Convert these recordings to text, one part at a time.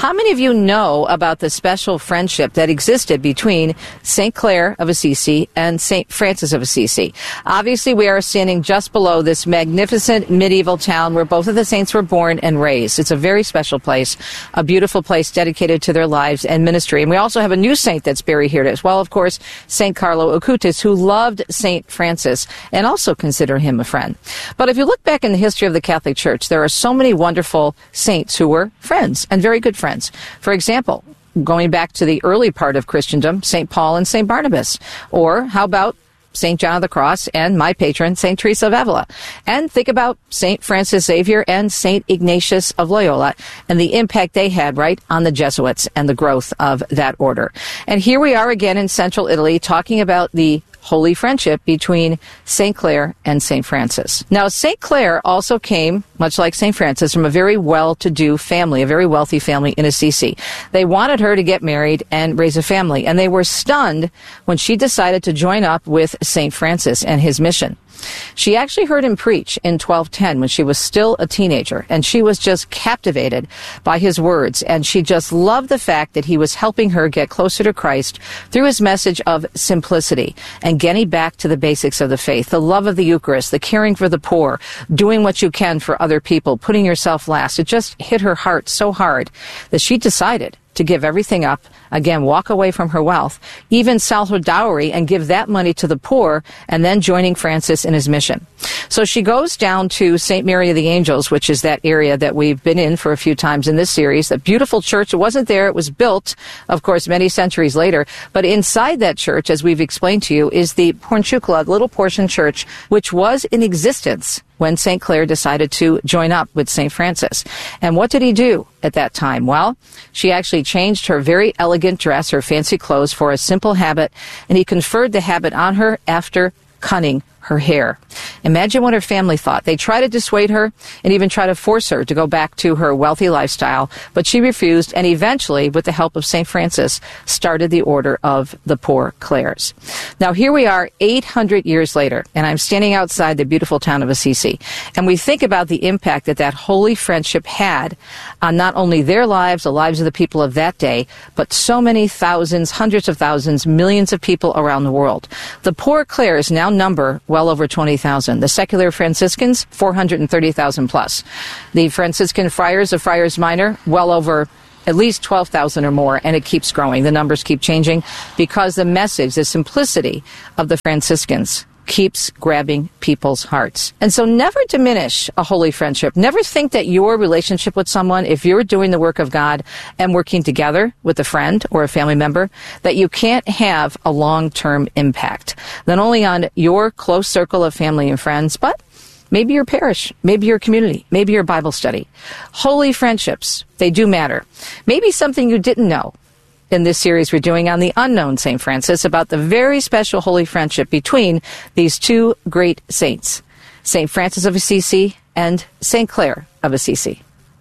How many of you know about the special friendship that existed between St. Clare of Assisi and St. Francis of Assisi? Obviously, we are standing just below this magnificent medieval town where both of the saints were born and raised. It's a very special place, a beautiful place dedicated to their lives and ministry. And we also have a new saint that's buried here as well, of course, St. Carlo Acutis, who loved St. Francis and also considered him a friend. But if you look back in the history of the Catholic Church, there are so many wonderful saints who were friends and very good friends. For example, going back to the early part of Christendom, St. Paul and St. Barnabas. Or how about St. John of the Cross and my patron, St. Teresa of Avila. And think about St. Francis Xavier and St. Ignatius of Loyola and the impact they had, right, on the Jesuits and the growth of that order. And here we are again in central Italy talking about the holy friendship between St. Clare and St. Francis. Now, St. Clare also came, much like St. Francis, from a very well-to-do family, a very wealthy family in Assisi. They wanted her to get married and raise a family, and they were stunned when she decided to join up with St. Francis and his mission. She actually heard him preach in 1210 when she was still a teenager, and she was just captivated by his words, and she just loved the fact that he was helping her get closer to Christ through his message of simplicity and getting back to the basics of the faith, the love of the Eucharist, the caring for the poor, doing what you can for other people, putting yourself last. It just hit her heart so hard that she decided to give everything up, again, walk away from her wealth, even sell her dowry and give that money to the poor, and then joining Francis in his mission. So she goes down to St. Mary of the Angels, which is that area that we've been in for a few times in this series, a beautiful church. It wasn't there. It was built, of course, many centuries later. But inside that church, as we've explained to you, is the Porciuncula, little portion church, which was in existence when St. Clare decided to join up with St. Francis. And what did he do at that time? Well, she actually changed her very elegant dress, her fancy clothes, for a simple habit, and he conferred the habit on her after cutting her hair. Imagine what her family thought. They tried to dissuade her and even try to force her to go back to her wealthy lifestyle, but she refused and eventually, with the help of St. Francis, started the Order of the Poor Clares. Now, here we are 800 years later, and I'm standing outside the beautiful town of Assisi, and we think about the impact that that holy friendship had on not only their lives, the lives of the people of that day, but so many thousands, hundreds of thousands, millions of people around the world. The Poor Clares now number well over 20,000. The secular Franciscans, 430,000 plus. The Franciscan friars, the Friars Minor, well over at least 12,000 or more, and it keeps growing. The numbers keep changing because the message, the simplicity of the Franciscans keeps grabbing people's hearts. And so never diminish a holy friendship. Never think that your relationship with someone, if you're doing the work of God and working together with a friend or a family member, that you can't have a long-term impact. Not only on your close circle of family and friends, but maybe your parish, maybe your community, maybe your Bible study. Holy friendships, they do matter. Maybe something you didn't know. In this series we're doing on the unknown St. Francis, about the very special holy friendship between these two great saints, St. Francis of Assisi and St. Clare of Assisi.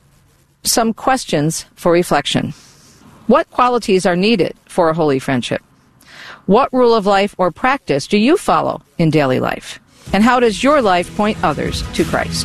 Some questions for reflection. What qualities are needed for a holy friendship? What rule of life or practice do you follow in daily life? And how does your life point others to Christ?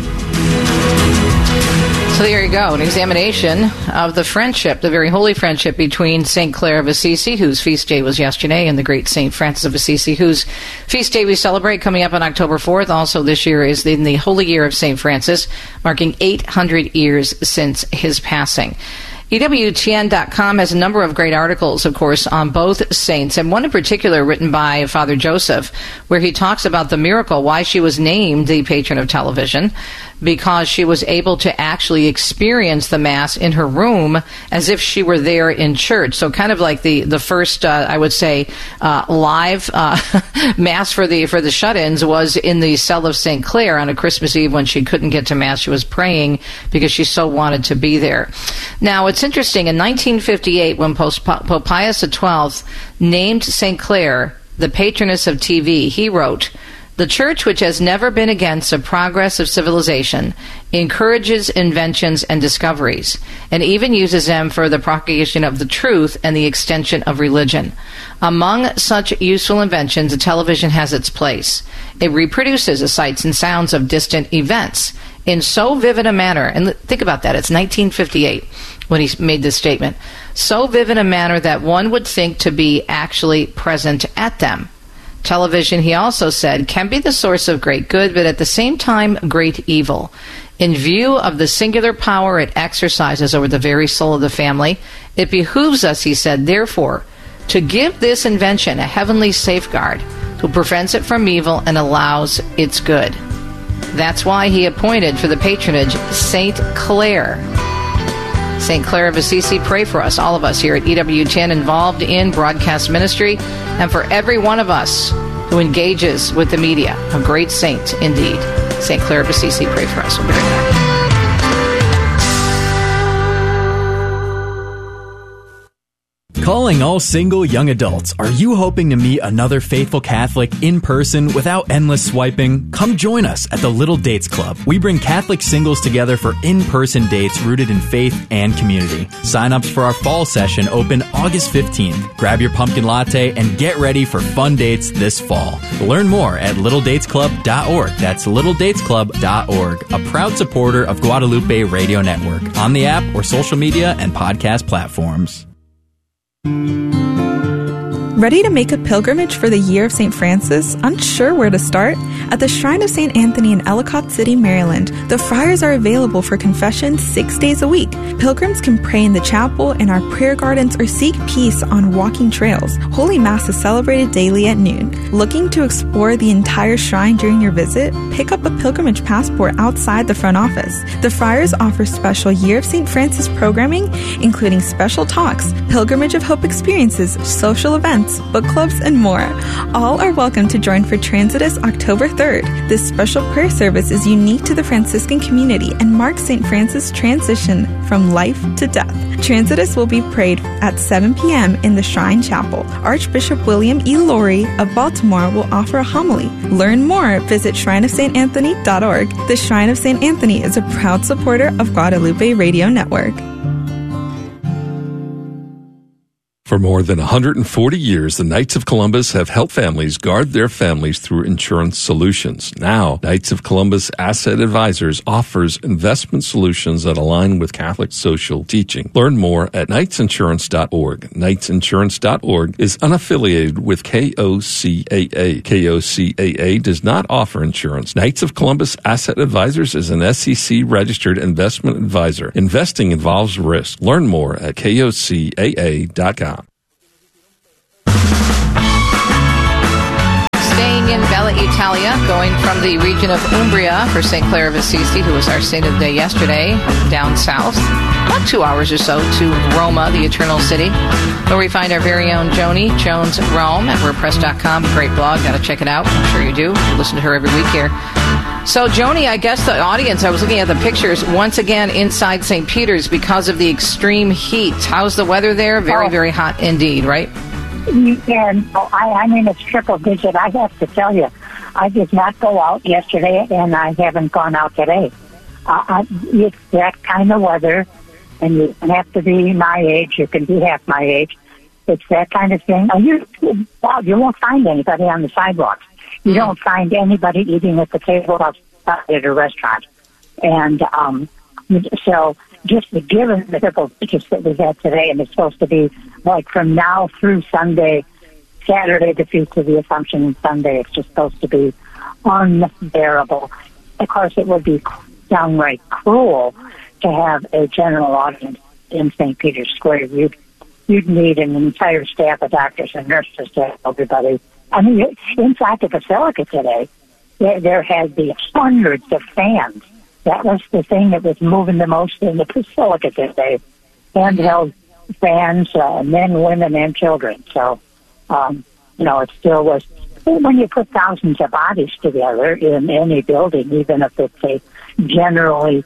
So there you go, an examination of the friendship, the very holy friendship between St. Clare of Assisi, whose feast day was yesterday, and the great St. Francis of Assisi, whose feast day we celebrate coming up on October 4th. Also this year is in the Holy Year of St. Francis, marking 800 years since his passing. EWTN.com has a number of great articles, of course, on both saints, and one in particular written by Father Joseph, where he talks about the miracle, why she was named the patron of television, because she was able to actually experience the Mass in her room as if she were there in church. So kind of like the first, I would say, live Mass for the shut-ins was in the cell of St. Clare on a Christmas Eve when she couldn't get to Mass. She was praying because she so wanted to be there. Now, it's interesting, in 1958, when Pope Pius XII named St. Clare the patroness of TV, he wrote, "The Church, which has never been against the progress of civilization, encourages inventions and discoveries, and even uses them for the propagation of the truth and the extension of religion. Among such useful inventions, the television has its place. It reproduces the sights and sounds of distant events. in so vivid a manner, and think about that, it's 1958 when he made this statement, so vivid a manner that one would think to be actually present at them. Television, he also said, can be the source of great good, but at the same time, great evil. In view of the singular power it exercises over the very soul of the family, it behooves us, he said, therefore, to give this invention a heavenly safeguard who prevents it from evil and allows its good. That's why he appointed for the patronage St. Clare. St. Clare of Assisi, pray for us, all of us here at EWTN involved in broadcast ministry, and for every one of us who engages with the media. A great saint indeed. St. Clare of Assisi, pray for us. We'll be right back. Calling all single young adults. Are you hoping to meet another faithful Catholic in person without endless swiping? Come join us at the Little Dates Club. We bring Catholic singles together for in-person dates rooted in faith and community. Sign-ups for our fall session open August 15th. Grab your pumpkin latte and get ready for fun dates this fall. Learn more at littledatesclub.org. That's littledatesclub.org, a proud supporter of Guadalupe Radio Network, on the app or social media and podcast platforms. Ready to make a pilgrimage for the Year of St. Francis? Unsure where to start? At the Shrine of St. Anthony in Ellicott City, Maryland, the friars are available for confession 6 days a week. Pilgrims can pray in the chapel, in our prayer gardens, or seek peace on walking trails. Holy Mass is celebrated daily at noon. Looking to explore the entire shrine during your visit? Pick up a pilgrimage passport outside the front office. The friars offer special Year of St. Francis programming, including special talks, Pilgrimage of Hope experiences, social events, book clubs, and more. All are welcome to join for Transitus October 3rd. This special prayer service is unique to the Franciscan community and marks St. Francis' transition from life to death. Transitus will be prayed at 7 p.m. in the Shrine Chapel. Archbishop William E. Laurie of Baltimore will offer a homily. Learn more, visit shrineofstanthony.org. The Shrine of St. Anthony is a proud supporter of Guadalupe Radio Network. For more than 140 years, the Knights of Columbus have helped families guard their families through insurance solutions. Now, Knights of Columbus Asset Advisors offers investment solutions that align with Catholic social teaching. Learn more at knightsinsurance.org. Knightsinsurance.org is unaffiliated with KOCAA. KOCAA does not offer insurance. Knights of Columbus Asset Advisors is an SEC-registered investment advisor. Investing involves risk. Learn more at KOCAA.com. Staying in Bella Italia, going from the region of Umbria for St. Clare of Assisi, who was our saint of the day yesterday, down south, about 2 hours or so, to Roma, the Eternal City, where we find our very own Joni Jones Rome at WordPress.com. Great blog. Got to check it out. I'm sure you do. You listen to her every week here. So, Joni, I guess the audience, I was looking at the pictures, once again inside St. Peter's because of the extreme heat. How's the weather there? Very, very hot indeed, right? And I mean, it's triple digit. I have to tell you, I did not go out yesterday, and I haven't gone out today. It's that kind of weather, and you don't have to be my age. You can be half my age. It's that kind of thing. You won't find anybody on the sidewalks. You don't find anybody eating at the table outside at a restaurant. And so just given the triple digits that we had today, and it's supposed to be like from now through Sunday, Saturday, the Feast of the Assumption, and Sunday, it's just supposed to be unbearable. Of course, it would be downright cruel to have a general audience in St. Peter's Square. You'd need an entire staff of doctors and nurses to help everybody. I mean, inside the Basilica today, there had the hundreds of fans. That was the thing that was moving the most in the Basilica today. Handheld fans, men, women, and children. So, it still was. When you put thousands of bodies together in any building, even if it's a generally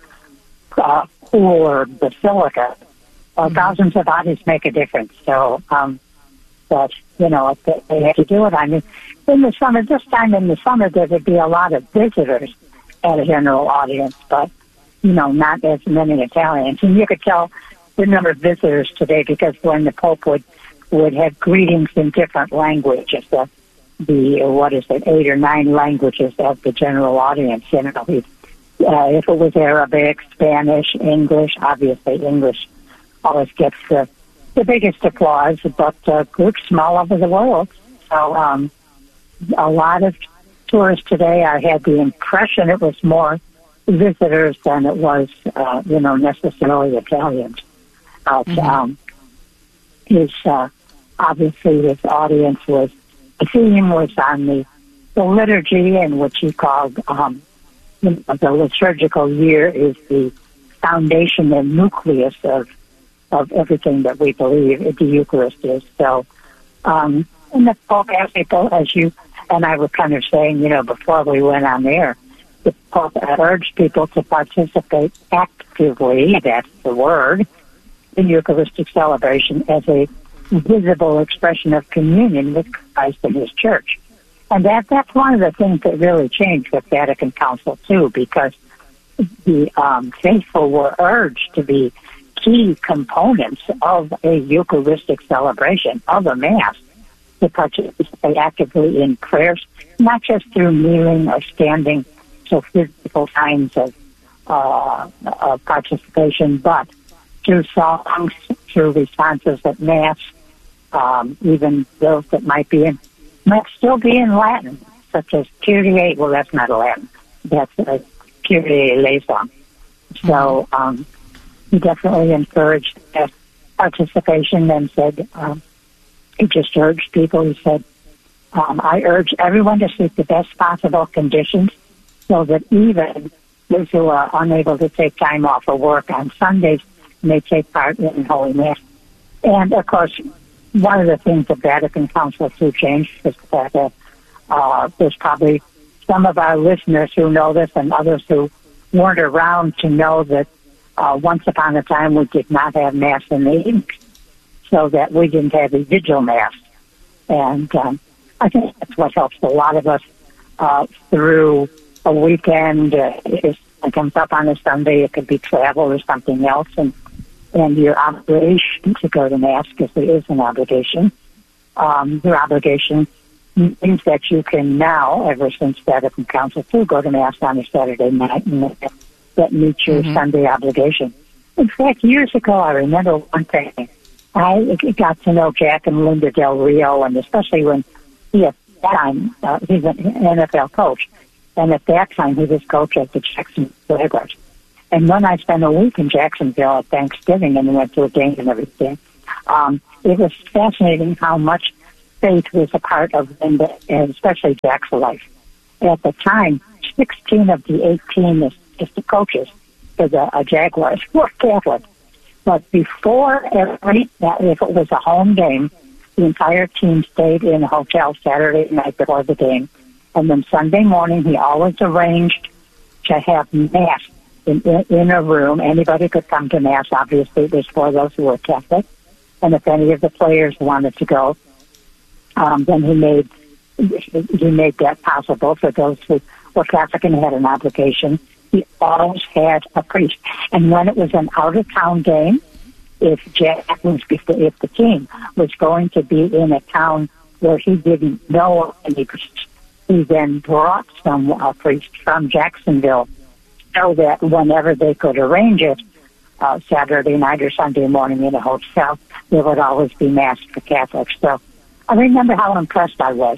cooler basilica, thousands of bodies make a difference. So, but, they have to do it. I mean, in the summer, this time in the summer, there would be a lot of visitors at a general audience, but, not as many Italians. And you could tell the number of visitors today because when the Pope would have greetings in different languages, the 8 or 9 languages of the general audience, If it was Arabic, Spanish, English, obviously English always gets the biggest applause, but groups from all over the world. So a lot of tourists today, I had the impression it was more visitors than it was, necessarily Italians. Obviously his audience the theme was on the liturgy, in which he called the liturgical year is the foundation and nucleus of everything that we believe the Eucharist is. So, and the Pope asked people, as you and I were kind of saying, before we went on air, the Pope urged people to participate actively, that's the word, in Eucharistic celebration as a visible expression of communion with Christ and His Church. And that's one of the things that really changed with Vatican Council II, because the faithful were urged to be key components of a Eucharistic celebration, of a Mass, to participate actively in prayers, not just through kneeling or standing, so physical signs of participation, but through songs, through responses at Mass, even those that might still be in Latin, such as Kyrie. Well, that's not a Latin. That's a Kyrie eleison. So he definitely encouraged participation and said, he just urged people. He said, I urge everyone to seek the best possible conditions so that even those who are unable to take time off of work on Sundays may take part in Holy Mass. And, of course, one of the things the Vatican Council II changed is the fact that there's probably some of our listeners who know this and others who weren't around to know that once upon a time we did not have Mass in the evening, so that we didn't have a vigil Mass. And I think that's what helps a lot of us through a weekend. It comes up on a Sunday. It could be travel or something else, and your obligation to go to Mass, because there is an obligation. Your obligation means that you can now, ever since Vatican Council II, go to Mass on a Saturday night, and that meets your Sunday obligation. In fact, years ago, I remember one thing. I got to know Jack and Linda Del Rio, and especially when he at that time, he's an NFL coach, and at that time he was coach at the Jacksonville Jaguars. And when I spent a week in Jacksonville at Thanksgiving and went to a game and everything, it was fascinating how much faith was a part of Linda, and especially Jack's life. At the time, 16 of the 18 assistant coaches for the Jaguars were Catholic. But before if it was a home game, the entire team stayed in a hotel Saturday night before the game. And then Sunday morning, he always arranged to have Mass in a room. Anybody could come to Mass. Obviously, it was for those who were Catholic. And if any of the players wanted to go, then he made that possible for those who were Catholic and had an obligation. He always had a priest. And when it was an out-of-town game, if the team was going to be in a town where he didn't know any priest, he then brought a priest from Jacksonville, so that whenever they could arrange it, Saturday night or Sunday morning in a hotel, there would always be Mass for Catholics. So I remember how impressed I was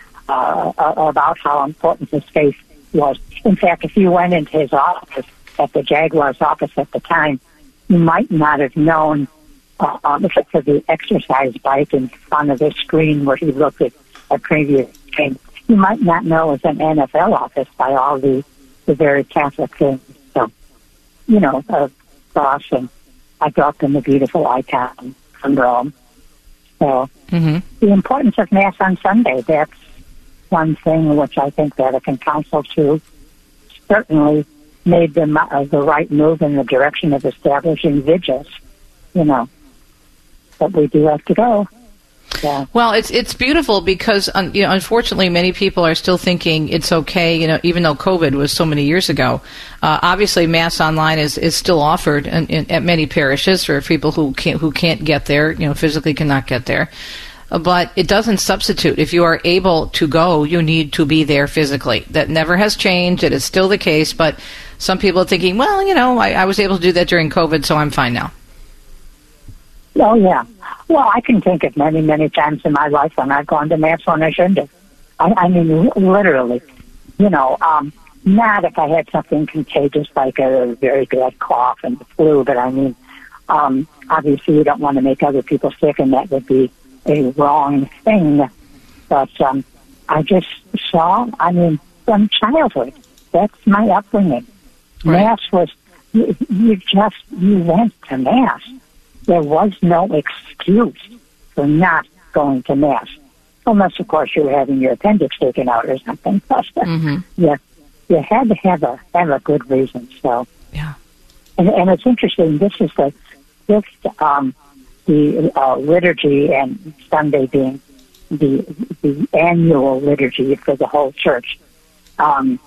about how important his faith was. In fact, if you went into his office, at the Jaguars office at the time, you might not have known, except for the exercise bike in front of the screen where he looked at a previous game, you might not know it was an NFL office by all the very Catholic things. So, cross, and I grew up in the beautiful icon from Rome. So the importance of Mass on Sunday, that's one thing which I think Vatican Council II certainly made the right move in the direction of establishing vigils, but we do have to go. Yeah. Well, it's beautiful because unfortunately many people are still thinking it's okay. Even though COVID was so many years ago, obviously Mass online is still offered at many parishes for people who can't get there. Physically cannot get there. But it doesn't substitute. If you are able to go, you need to be there physically. That never has changed. It is still the case. But some people are thinking, well, I was able to do that during COVID, so I'm fine now. Oh, yeah. Well, I can think of many, many times in my life when I've gone to Mass when I shouldn't have. I mean, literally, not if I had something contagious like a very bad cough and the flu, but I mean, obviously you don't want to make other people sick, and that would be a wrong thing. But I just saw, from childhood, that's my upbringing. Right. Mass was, you went to Mass. There was no excuse for not going to Mass. Unless, of course, you were having your appendix taken out or something. Yeah, you had to have a good reason. So, yeah, and it's interesting. This is the liturgy, and Sunday being the annual liturgy for the whole church. And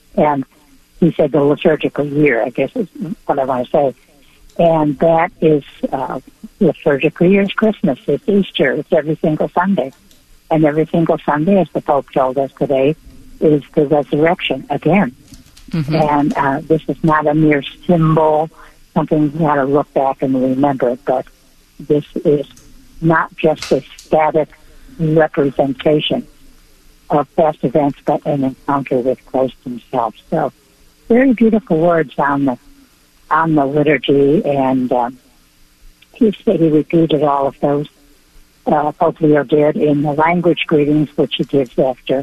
he said the liturgical year, I guess is what I want to say. And that is liturgical year is Christmas. It's Easter. It's every single Sunday. And every single Sunday, as the Pope told us today, is the resurrection again. Mm-hmm. And this is not a mere symbol, something you got to look back and remember, but this is not just a static representation of past events, but an encounter with Christ himself. So very beautiful words on the liturgy, and he repeated all of those. Pope Leo did in the language greetings, which he gives after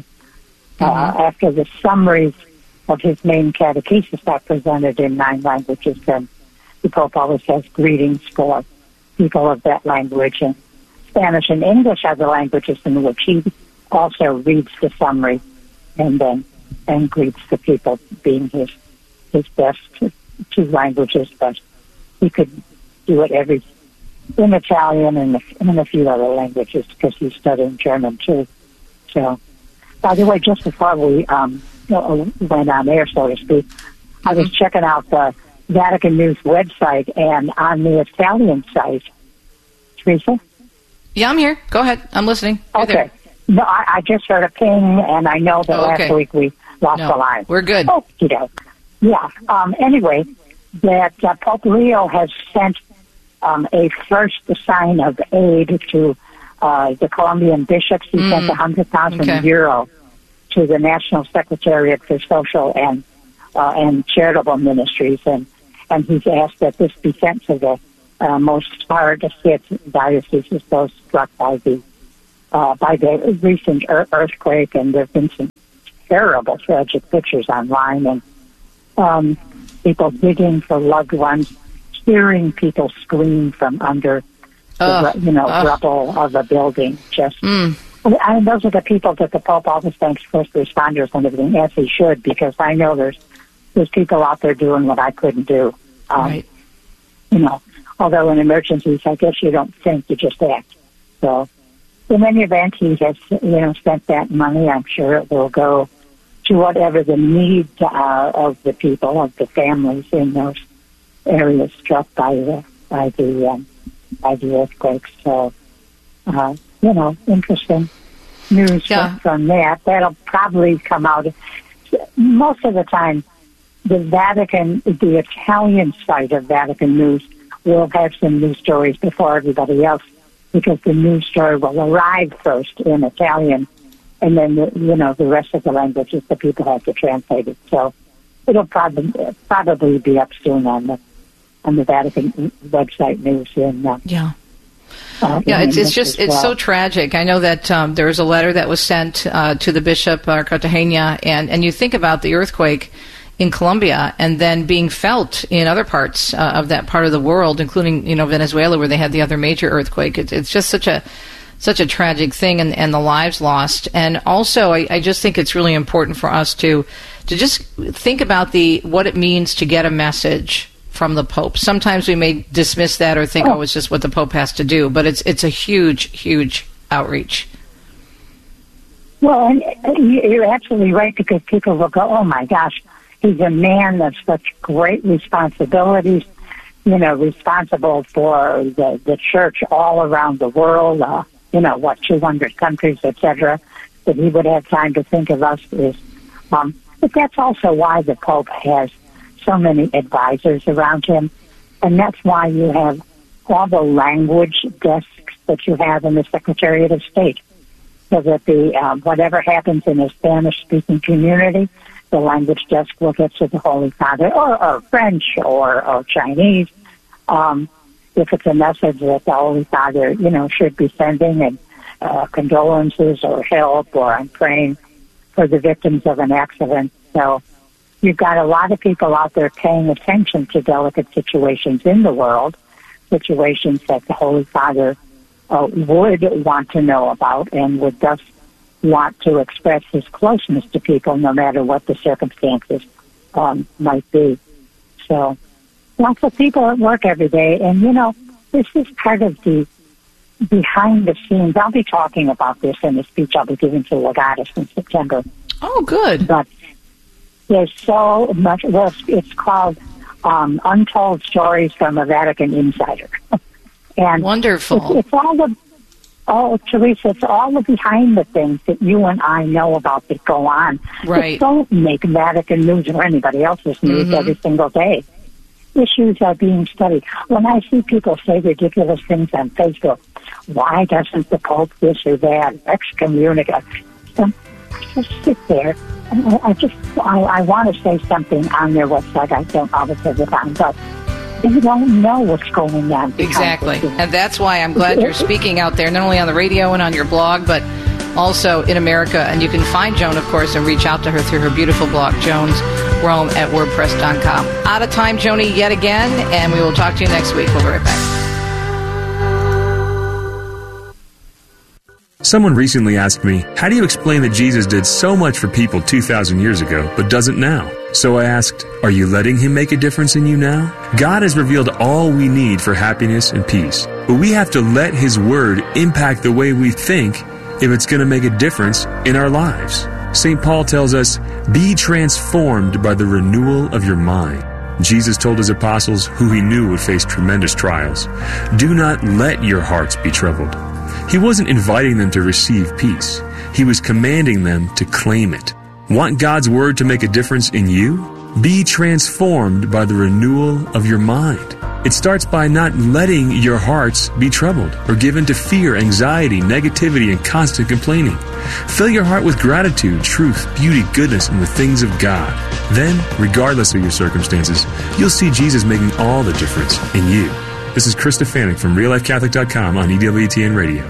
the summaries of his main catechesis are presented in 9 languages. Then the Pope always has greetings for people of that language, and Spanish and English are the languages in which he also reads the summary and greets the people, being his best 2 languages, but he could do it in Italian and in a few other languages because he's studying German too. So, by the way, just before we went on air, so to speak, I was checking out the Vatican News website, and on the Italian site, Teresa? Yeah, I'm here. Go ahead. I'm listening. You're okay. There. No, I just heard a ping, and I know that last week we lost the line. We're good. Yeah. Anyway, that Pope Leo has sent a first sign of aid to the Colombian bishops. He sent 100,000 euro to the National Secretariat for Social and Charitable Ministries, and he's asked that this be sent to the most hardest hit dioceses, those struck by the recent earthquake, and there have been some terrible, tragic pictures online, and people digging for loved ones, hearing people scream from under rubble of a building. Just, those are the people that the Pope always thanks first responders and everything, as he should, because I know there's people out there doing what I couldn't do. Right. Although in emergencies, I guess you don't think, you just act. So, in any event, he has, spent that money. I'm sure it will go to whatever the needs are of the people, of the families in those areas struck by the earthquakes. So, interesting news from that. That'll probably come out. Most of the time, the Italian site of Vatican News will have some news stories before everybody else, because the news story will arrive first in Italian, and then the rest of the languages the people have to translate it. So it'll probably be up soon on the Vatican website news. It's so tragic. I know that there was a letter that was sent to the Bishop Cartagena, and you think about the earthquake in Colombia and then being felt in other parts of that part of the world, including Venezuela, where they had the other major earthquake. It's just such a tragic thing, and the lives lost. And also, I just think it's really important for us to just think about what it means to get a message from the Pope. Sometimes we may dismiss that or think, it's just what the Pope has to do, but it's a huge, huge outreach. Well, and you're absolutely right, because people will go, oh my gosh, he's a man of such great responsibilities, responsible for the church all around the world, 200 countries, etc., that he would have time to think of us is, but that's also why the Pope has so many advisors around him. And that's why you have all the language desks that you have in the Secretariat of State. So that the whatever happens in a Spanish-speaking community, the language desk will get to the Holy Father, or French, or Chinese. If it's a message that the Holy Father, should be sending, and condolences or help, or I'm praying for the victims of an accident. So you've got a lot of people out there paying attention to delicate situations in the world, situations that the Holy Father would want to know about and would thus want to express his closeness to people no matter what the circumstances might be. So lots of people at work every day. And, this is part of the behind the scenes. I'll be talking about this in a speech I'll be giving to Legatus in September. Oh, good. But there's so much. Well, it's called Untold Stories from a Vatican Insider. And wonderful. It's all Teresa, it's all the behind the things that you and I know about that go on. Right. That don't make Vatican news or anybody else's news every single day. Issues are being studied. When I see people say ridiculous things on Facebook, why doesn't the Pope this or that, excommunicate? I just sit there. And I want to say something on their website. I don't always have the time, but you don't know what's going on. Exactly. And that's why I'm glad you're speaking out there, not only on the radio and on your blog, but also in America. And you can find Joan, of course, and reach out to her through her beautiful blog, Joan's Rome at WordPress.com. Out of time, Joni, yet again, and we will talk to you next week. We'll be right back. Someone recently asked me, how do you explain that Jesus did so much for people 2,000 years ago, but doesn't now? So I asked, are you letting him make a difference in you now? God has revealed all we need for happiness and peace, but we have to let his word impact the way we think if it's going to make a difference in our lives. St. Paul tells us, be transformed by the renewal of your mind. Jesus told his apostles, who he knew would face tremendous trials, do not let your hearts be troubled. He wasn't inviting them to receive peace. He was commanding them to claim it. Want God's word to make a difference in you? Be transformed by the renewal of your mind. It starts by not letting your hearts be troubled or given to fear, anxiety, negativity, and constant complaining. Fill your heart with gratitude, truth, beauty, goodness, and the things of God. Then, regardless of your circumstances, you'll see Jesus making all the difference in you. This is Chris Stefanik from RealLifeCatholic.com on EWTN Radio.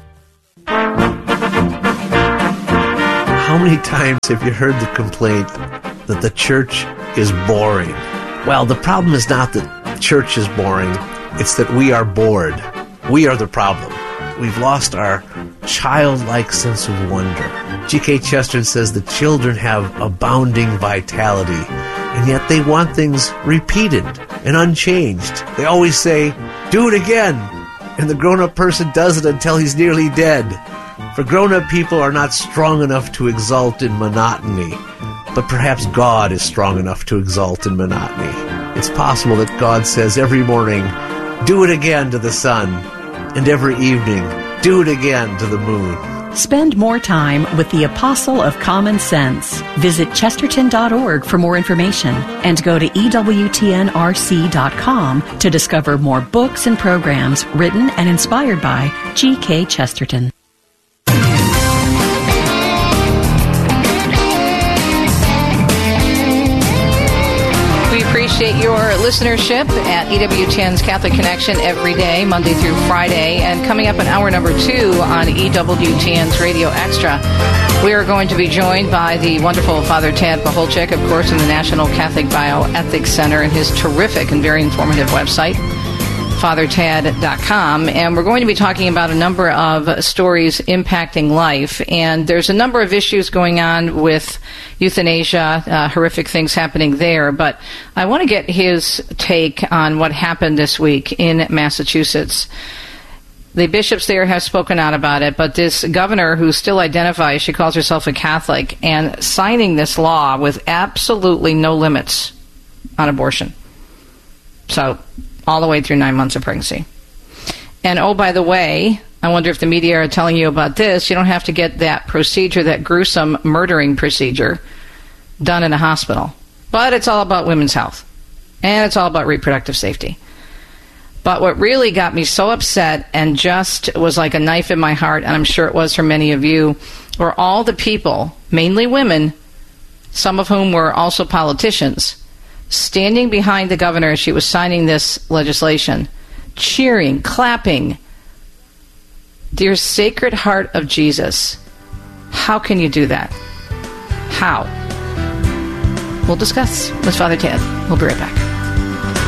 How many times have you heard the complaint that the church is boring? Well, the problem is not that church is boring. It's that we are bored. We are the problem. We've lost our childlike sense of wonder. G.K. Chesterton says the children have abounding vitality, and yet they want things repeated and unchanged. They always say, do it again, and the grown-up person does it until he's nearly dead. For grown-up people are not strong enough to exult in monotony, but perhaps God is strong enough to exult in monotony. It's possible that God says every morning, do it again to the sun, and every evening, do it again to the moon. Spend more time with the Apostle of Common Sense. Visit Chesterton.org for more information and go to EWTNRC.com to discover more books and programs written and inspired by G.K. Chesterton. Appreciate your listenership at EWTN's Catholic Connection every day, Monday through Friday. And coming up in hour number 2 on EWTN's Radio Extra, we are going to be joined by the wonderful Father Tad Pacholczyk, of course, in the National Catholic Bioethics Center and his terrific and very informative website, FatherTad.com, and we're going to be talking about a number of stories impacting life. And there's a number of issues going on with euthanasia, horrific things happening there. But I want to get his take on what happened this week in Massachusetts. The bishops there have spoken out about it, but this governor who still identifies, she calls herself a Catholic, and signing this law with absolutely no limits on abortion. So all the way through 9 months of pregnancy. And oh, by the way, I wonder if the media are telling you about this. You don't have to get that procedure, that gruesome murdering procedure, done in a hospital. But it's all about women's health. And it's all about reproductive safety. But what really got me so upset and just was like a knife in my heart, and I'm sure it was for many of you, were all the people, mainly women, some of whom were also politicians, standing behind the governor as she was signing this legislation, cheering, clapping. Dear Sacred Heart of Jesus, how can you do that? How? We'll discuss with Father Ted. We'll be right back.